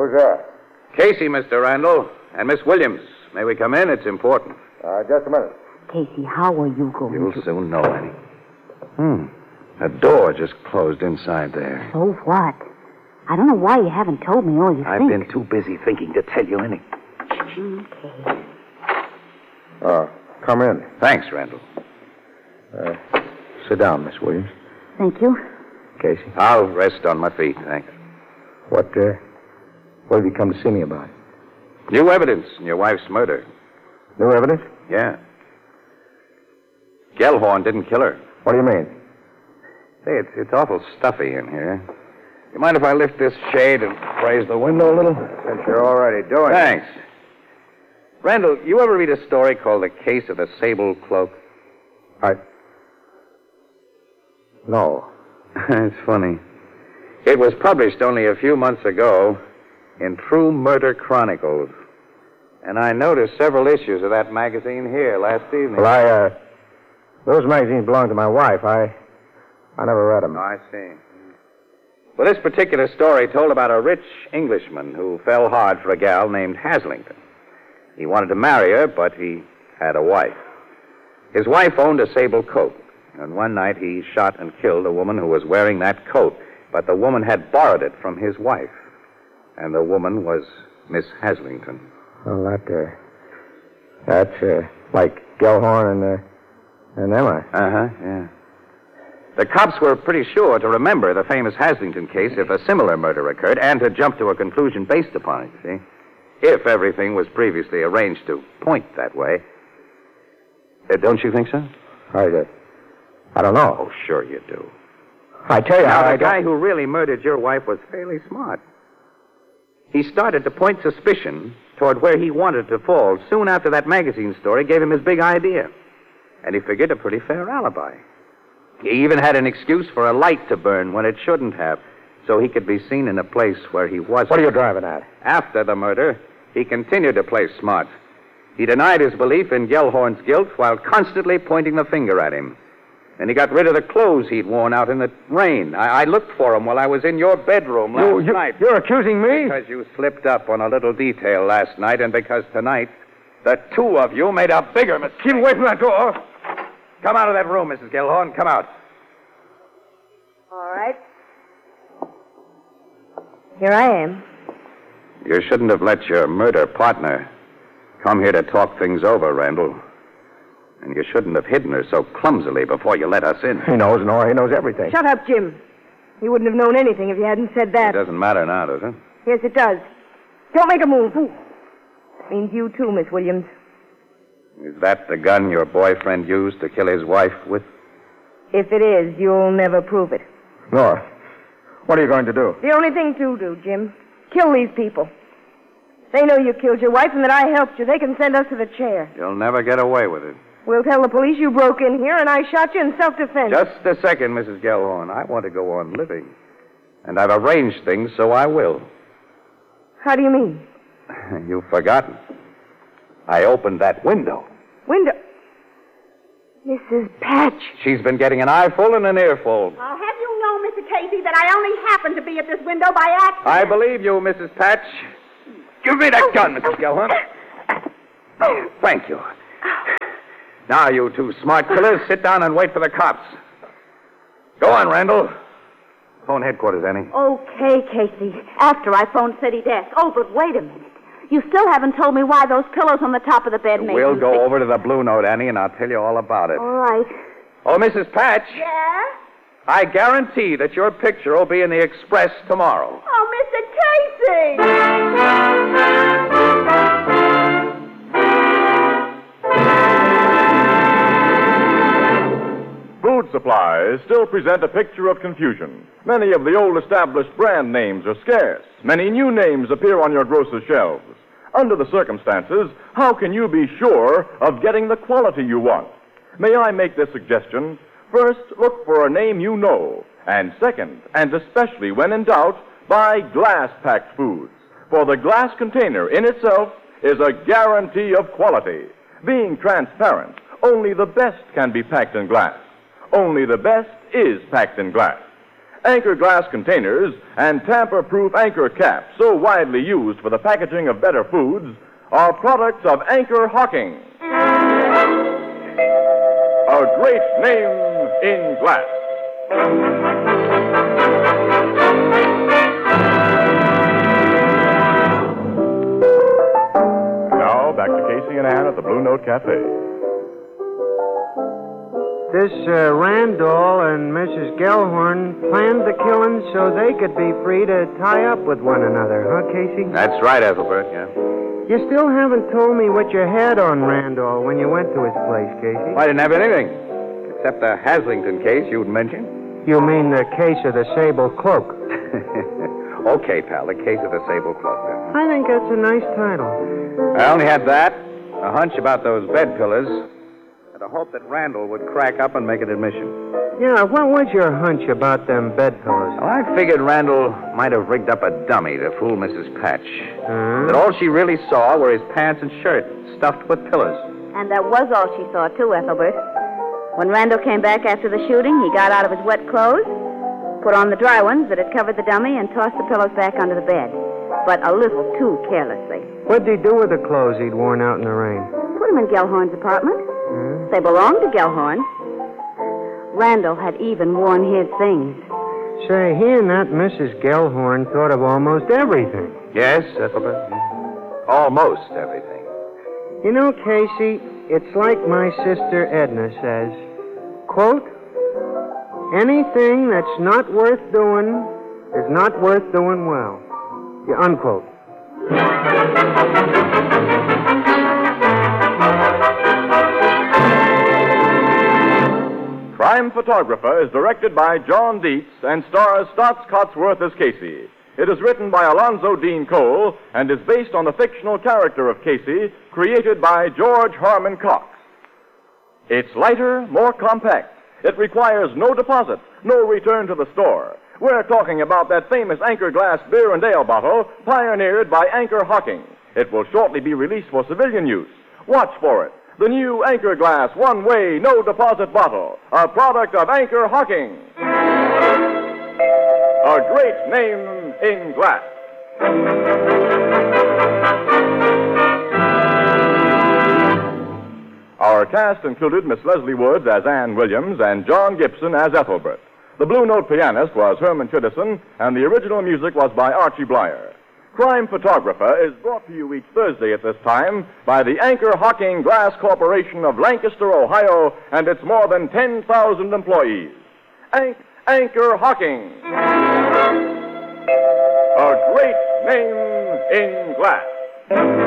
Who's that? Casey, Mr. Randall, and Miss Williams. May we come in? It's important. Just a minute. Casey, how are you going You'll soon know, Annie. A door just closed inside there. So what? I don't know why you haven't told me all you I've think. been too busy thinking to tell you any. Okay. Come in. Thanks, Randall. Sit down, Miss Williams. Thank you. Casey. I'll rest on my feet, thanks. What have you come to see me about? New evidence in your wife's murder. New evidence? Yeah. Gellhorn didn't kill her. What do you mean? Say, it's awful stuffy in here. You mind if I lift this shade and raise the window a little? Since you're already doing Thanks. Randall, you ever read a story called The Case of the Sable Cloak? No. It's funny. It was published only a few months ago in True Murder Chronicles. And I noticed several issues of that magazine here last evening. Well, those magazines belong to my wife. I never read them. Oh, I see. Well, this particular story told about a rich Englishman who fell hard for a gal named Haslington. He wanted to marry her, but he had a wife. His wife owned a sable coat, and one night he shot and killed a woman who was wearing that coat, but the woman had borrowed it from his wife, and the woman was Miss Haslington. Well, that's like Gellhorn and Emma. Yeah. The cops were pretty sure to remember the famous Haslington case if a similar murder occurred and to jump to a conclusion based upon it, see? If everything was previously arranged to point that way. Don't you think so? I don't know. Oh, sure you do. I tell you Now, the guy who really murdered your wife was fairly smart. He started to point suspicion toward where he wanted to fall soon after that magazine story gave him his big idea. And he figured a pretty fair alibi. He even had an excuse for a light to burn when it shouldn't have, so he could be seen in a place where he wasn't. What are you driving at? After the murder, he continued to play smart. He denied his belief in Gellhorn's guilt while constantly pointing the finger at him. And he got rid of the clothes he'd worn out in the rain. I looked for them while I was in your bedroom last night. You're accusing me? Because you slipped up on a little detail last night, and because tonight, the two of you made a bigger mistake. Keep away from that door. Come out of that room, Mrs. Gellhorn. Come out. All right. Here I am. You shouldn't have let your murder partner come here to talk things over, Randall. And you shouldn't have hidden her so clumsily before you let us in. He knows, Nora. He knows everything. Shut up, Jim. You wouldn't have known anything if you hadn't said that. It doesn't matter now, does it? Yes, it does. Don't make a move. Ooh. Means you too, Miss Williams. Is that the gun your boyfriend used to kill his wife with? If it is, you'll never prove it. Nora, what are you going to do? The only thing to do, Jim. Kill these people. They know you killed your wife and that I helped you. They can send us to the chair. You'll never get away with it. We'll tell the police you broke in here and I shot you in self-defense. Just a second, Mrs. Gellhorn. I want to go on living. And I've arranged things so I will. How do you mean? You've forgotten. I opened that window. Window? Mrs. Patch. She's been getting an eyeful and an earful. I'll have you know, Mr. Casey, that I only happened to be at this window by accident. I believe you, Mrs. Patch. Give me that gun, Mrs. Gellhorn. Thank you. Now, you two smart killers, sit down and wait for the cops. Go on, Randall. Phone headquarters, Annie. Okay, Casey. After I phoned City Desk. Oh, but wait a minute. You still haven't told me why those pillows on the top of the bed made We'll you go sick. over to the Blue Note, Annie, and I'll tell you all about it. All right. Oh, Mrs. Patch. Yeah? I guarantee that your picture will be in the Express tomorrow. Oh, Mr. Casey! Food supplies still present a picture of confusion. Many of the old established brand names are scarce. Many new names appear on your grocer's shelves. Under the circumstances, how can you be sure of getting the quality you want? May I make this suggestion? First, look for a name you know. And second, and especially when in doubt, buy glass-packed foods. For the glass container in itself is a guarantee of quality. Being transparent, only the best can be packed in glass. Only the best is packed in glass. Anchor glass containers and tamper-proof Anchor caps, so widely used for the packaging of better foods, are products of Anchor Hocking. A great name in glass. Now, back to Casey and Ann at the Blue Note Cafe. This Randall and Mrs. Gellhorn planned the killing so they could be free to tie up with one another, huh, Casey? That's right, Ethelbert, yeah. You still haven't told me what you had on Randall when you went to his place, Casey. I didn't have anything, except the Haslington case you'd mentioned. You mean the case of the sable cloak? Okay, pal, the case of the sable cloak. I think that's a nice title. I only had that, a hunch about those bed pillars, and a hope that Randall would crack up and make an admission. Yeah, what was your hunch about them bed pillows? Well, I figured Randall might have rigged up a dummy to fool Mrs. Patch. That all she really saw were his pants and shirt stuffed with pillows. And that was all she saw, too, Ethelbert. When Randall came back after the shooting, he got out of his wet clothes, put on the dry ones that had covered the dummy, and tossed the pillows back under the bed. But a little too carelessly. What'd he do with the clothes he'd worn out in the rain? Put them in Gellhorn's apartment. They belonged to Gellhorn. Randall had even worn his things. Say, he and that Mrs. Gellhorn thought of almost everything. Yes, Ethelbert? Almost everything. You know, Casey, it's like my sister Edna says, quote, anything that's not worth doing is not worth doing well. Yeah, unquote. Crime Photographer is directed by John Dietz and stars Stotts Cotsworth as Casey. It is written by Alonzo Dean Cole and is based on the fictional character of Casey, created by George Harmon Cox. It's lighter, more compact. It requires no deposit, no return to the store. We're talking about that famous Anchor glass beer and ale bottle pioneered by Anchor Hocking. It will shortly be released for civilian use. Watch for it. The new Anchor glass one-way, no-deposit bottle, a product of Anchor Hocking. A great name in glass. Our cast included Miss Leslie Woods as Ann Williams and John Gibson as Ethelbert. The Blue Note pianist was Herman Chittison, and the original music was by Archie Blyer. Crime Photographer is brought to you each Thursday at this time by the Anchor Hocking Glass Corporation of Lancaster, Ohio, and its more than 10,000 employees. Anchor Hocking. A great name in glass.